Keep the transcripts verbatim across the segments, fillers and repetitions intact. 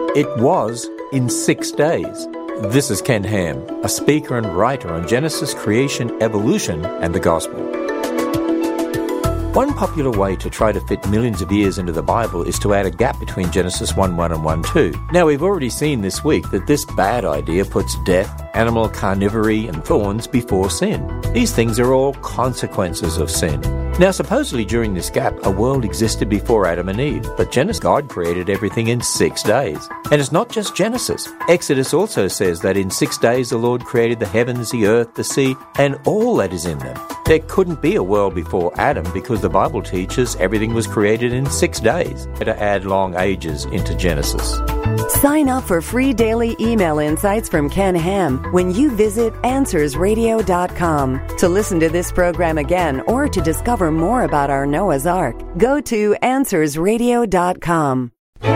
It was in six days. This is Ken Ham, a speaker and writer on Genesis, creation, evolution, and the gospel. One popular way to try to fit millions of years into the Bible is to add a gap between Genesis one one and one two. Now, we've already seen this week that this bad idea puts death, animal carnivory, and thorns before sin. These things are all consequences of sin. Now, supposedly during this gap, a world existed before Adam and Eve, but Genesis, God created everything in six days. And it's not just Genesis. Exodus also says that in six days the Lord created the heavens, the earth, the sea, and all that is in them. There couldn't be a world before Adam because the Bible teaches everything was created in six days. To add long ages into Genesis. Sign up for free daily email insights from Ken Ham when you visit answers radio dot com. To listen to this program again or to discover more about our Noah's Ark, go to answers radio dot com.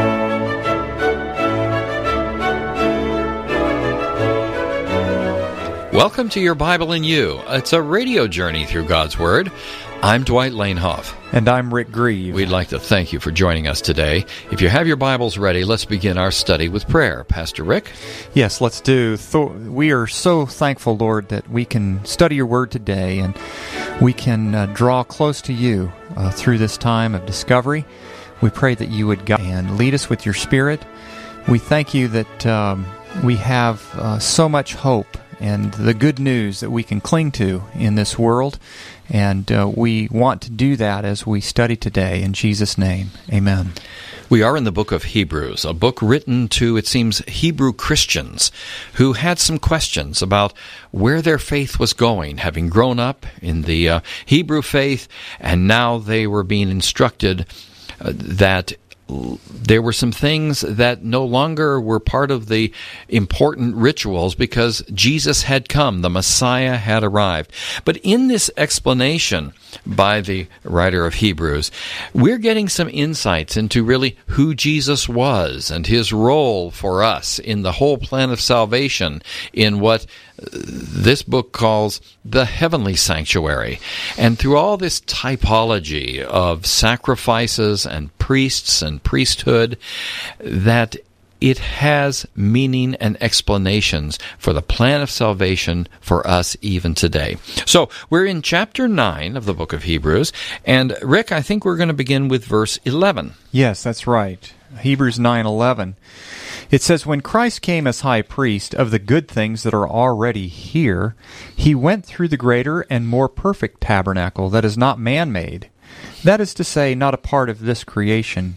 Welcome to Your Bible in You. It's a radio journey through God's Word. I'm Dwight Lanehoff. And I'm Rick Grieve. We'd like to thank you for joining us today. If you have your Bibles ready, let's begin our study with prayer. Pastor Rick? Yes, let's do. We are so thankful, Lord, that we can study your Word today and we can uh, draw close to you uh, through this time of discovery. We pray that you would guide and lead us with your Spirit. We thank you that um, we have uh, so much hope and the good news that we can cling to in this world. And uh, we want to do that as we study today. In Jesus' name, amen. We are in the book of Hebrews, a book written to, it seems, Hebrew Christians who had some questions about where their faith was going, having grown up in the uh, Hebrew faith, and now they were being instructed uh, that there were some things that no longer were part of the important rituals because Jesus had come, the Messiah had arrived. But in this explanation by the writer of Hebrews, we're getting some insights into really who Jesus was and his role for us in the whole plan of salvation in what this book calls the heavenly sanctuary. And through all this typology of sacrifices and priests and priesthood, that it has meaning and explanations for the plan of salvation for us even today. So we're in chapter nine of the book of Hebrews, and Rick, I think we're going to begin with verse eleven. Yes, that's right. Hebrews nine eleven. It says, "When Christ came as high priest of the good things that are already here, he went through the greater and more perfect tabernacle that is not man-made, that is to say, not a part of this creation.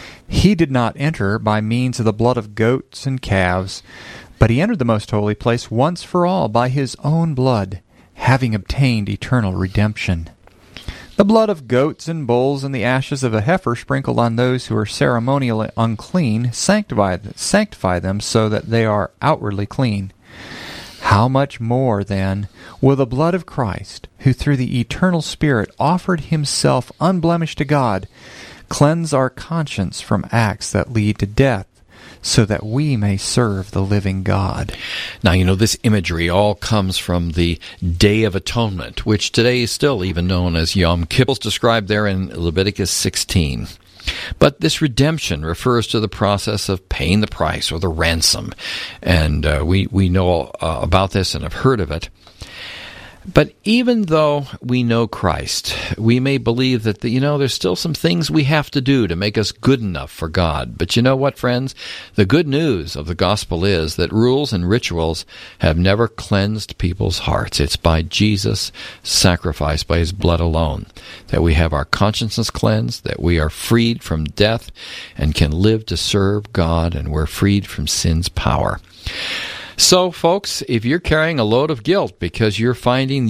He did not enter by means of the blood of goats and calves, but he entered the most holy place once for all by his own blood, having obtained eternal redemption. The blood of goats and bulls and the ashes of a heifer sprinkled on those who are ceremonially unclean sanctify, sanctify them so that they are outwardly clean. How much more, then, will the blood of Christ, who through the eternal Spirit offered himself unblemished to God, cleanse our conscience from acts that lead to death, so that we may serve the living God?" Now, you know, this imagery all comes from the Day of Atonement, which today is still even known as Yom Kippur, described there in Leviticus sixteen. But this redemption refers to the process of paying the price or the ransom, and uh, we, we know uh, about this and have heard of it. But even though we know Christ, we may believe that, the, you know, there's still some things we have to do to make us good enough for God. But you know what, friends? The good news of the gospel is that rules and rituals have never cleansed people's hearts. It's by Jesus' sacrifice, by his blood alone, that we have our consciences cleansed, that we are freed from death and can live to serve God, and we're freed from sin's power. So, folks, if you're carrying a load of guilt because you're finding